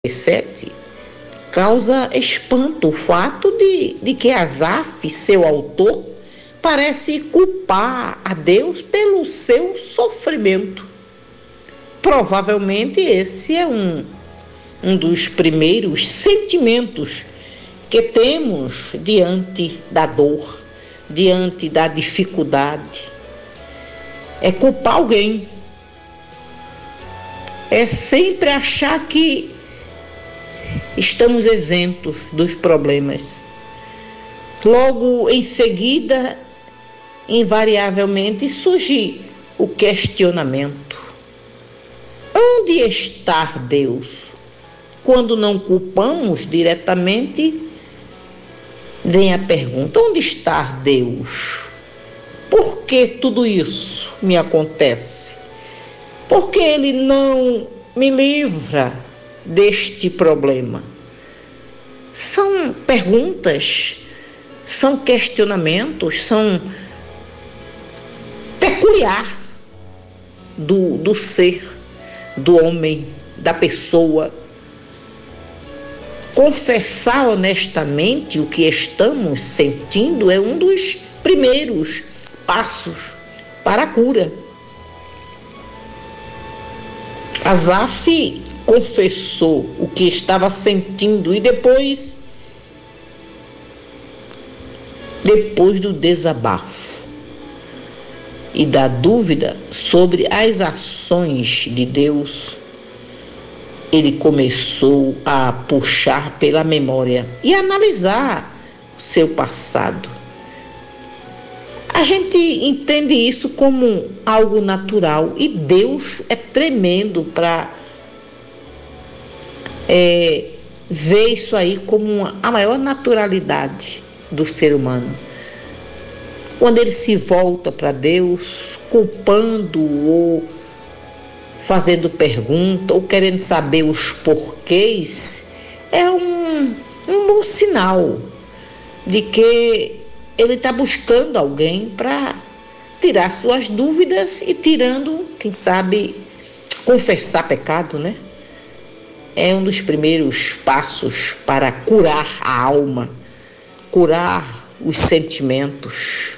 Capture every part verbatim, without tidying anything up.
sete, causa espanto o fato de, de que Asaf, seu autor, parece culpar a Deus pelo seu sofrimento. Provavelmente esse é um, um dos primeiros sentimentos que temos diante da dor, diante da dificuldade. É culpar alguém. É sempre achar que estamos isentos dos problemas. Logo em seguida, invariavelmente, surge o questionamento: onde está Deus? Quando não culpamos diretamente, vem a pergunta: onde está Deus? Por que tudo isso me acontece? Por que Ele não me livra deste problema? São perguntas, são questionamentos, são peculiar do, do ser, do homem, da pessoa. Confessar honestamente o que estamos sentindo é um dos primeiros passos para a cura. Asaf confessou o que estava sentindo e depois, depois do desabafo e da dúvida sobre as ações de Deus, ele começou a puxar pela memória e analisar o seu passado. A gente entende isso como algo natural e Deus é tremendo para é, ver isso aí como uma, a maior naturalidade do ser humano. Quando ele se volta para Deus, culpando ou fazendo pergunta ou querendo saber os porquês, é um, um bom sinal de que ele está buscando alguém para tirar suas dúvidas e tirando, quem sabe, confessar pecado, né? É um dos primeiros passos para curar a alma, curar os sentimentos,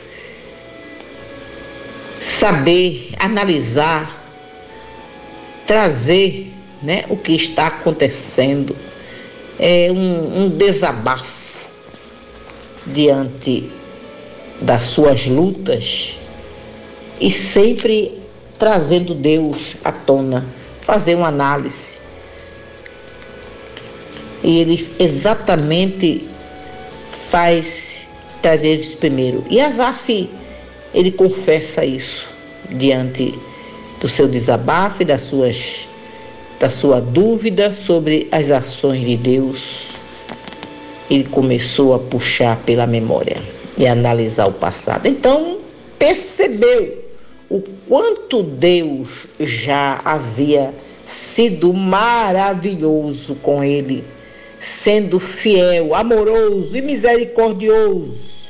saber analisar, trazer, né, o que está acontecendo. É um, um desabafo diante das suas lutas e sempre trazendo Deus à tona, fazer uma análise. E ele exatamente faz trazer isso primeiro. E Asaf, ele confessa isso diante do seu desabafo e das suas, da sua dúvida sobre as ações de Deus. Ele começou a puxar pela memória e analisar o passado. Então, percebeu o quanto Deus já havia sido maravilhoso com ele, sendo fiel, amoroso e misericordioso.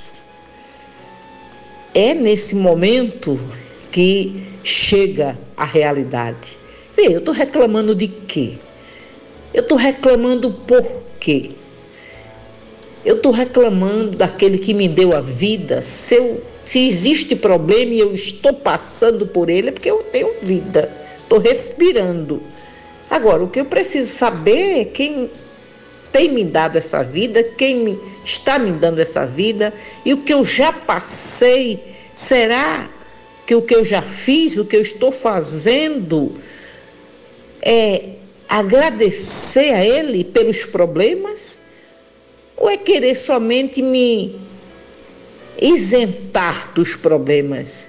É nesse momento que chega a realidade. Eu estou reclamando de quê? Eu estou reclamando por quê? Eu estou reclamando daquele que me deu a vida. Se, eu, se existe problema e eu estou passando por ele, é porque eu tenho vida, estou respirando. Agora, o que eu preciso saber é quem tem me dado essa vida, quem me, está me dando essa vida, e o que eu já passei. Será que o que eu já fiz, o que eu estou fazendo é agradecer a Ele pelos problemas? Ou é querer somente me isentar dos problemas?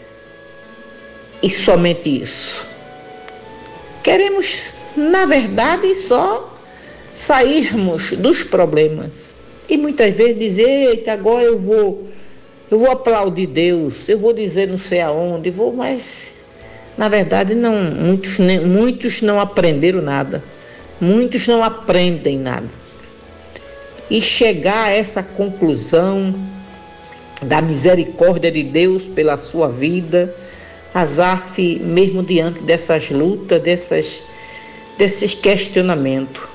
E somente isso. Queremos, na verdade, só sairmos dos problemas. E muitas vezes dizer: eita, agora eu vou, eu vou aplaudir Deus, eu vou dizer não sei aonde, vou, mas na verdade não, muitos, muitos não aprenderam nada. Muitos não aprendem nada. E chegar a essa conclusão da misericórdia de Deus pela sua vida, Asaf, mesmo diante dessas lutas, dessas, desses questionamentos,